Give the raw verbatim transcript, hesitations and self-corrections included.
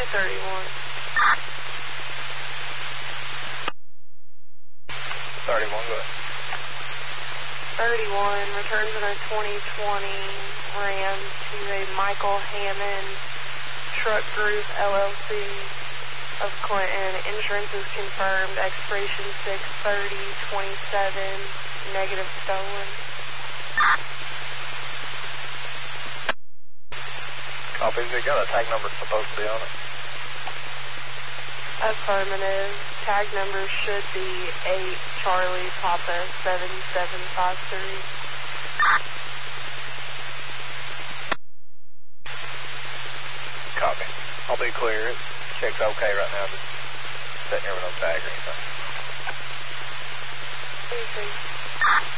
thirty-one. thirty-one, go ahead. thirty-one returns in a twenty twenty Ram to a Michael Hammond Truck Group, L L C of Clinton. Insurance is confirmed. Expiration six thirty twenty-seven. Negative stolen. Copy. Has it got a tag number supposed to be on it? Affirmative. Tag number should be eight Charlie Papa seven seven five three. Copy. I'll be clear. It checks okay right now. Just sitting here with no tag or anything. Anything.